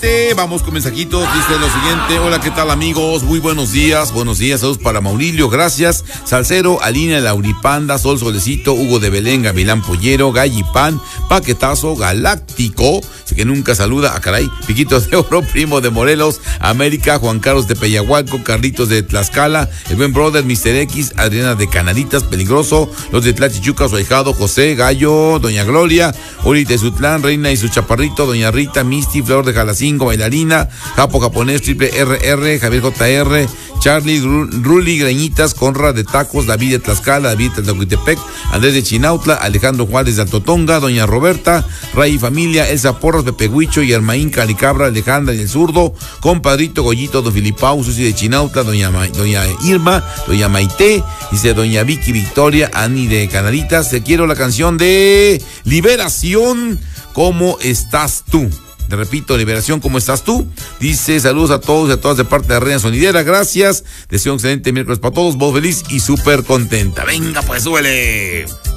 Vamos con mensajitos, dice lo siguiente: hola, ¿qué tal amigos? Muy buenos días, saludos para Maurilio, gracias, Salcero, Alina, Lauripanda, Sol Solecito, Hugo de Belén, Gavilán Pollero, Gallipán, Paquetazo, Galáctico, que nunca saluda, Piquitos de Oro, Primo de Morelos, América, Juan Carlos de Peyahualco, Carlitos de Tlaxcala, el buen brother, Mr. X, Adriana de Canaditas, Peligroso, los de Tlachichuca, su ahijado, José, Gallo, Doña Gloria, Uri de Sutlán, Reina y su chaparrito, Doña Rita, Misty, Flor de Jalacín, Bailarina, Japo Japonés, Triple RR, Javier JR, Charlie, Ruli, Greñitas, Conrad de Tacos, David de Tlaxcala, David de Tlahuitepec, Andrés de Chinautla, Alejandro Juárez de Altotonga, Doña Roberta, Ray y Familia, Elsa Porras, Pepe Huicho, Yermaín, Calicabra, Alejandra y el Zurdo, Compadrito, Goyito, Don Filipao, Susi de Chinautla, Doña Irma, Doña Maite, dice Doña Vicky Victoria, Ani de Canaditas, te quiero la canción de Liberación, ¿cómo estás tú? Te repito, Liberación, ¿cómo estás tú? Dice, saludos a todos y a todas de parte de Reina Sonidera, gracias. Deseo un excelente miércoles para todos, voz feliz y súper contenta. Venga, pues, súbele.